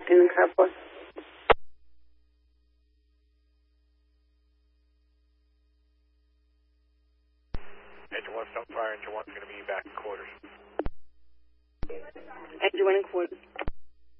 in the carport. Engine 1's on fire. Engine 1's going to be back in quarters. Engine 1 in quarters.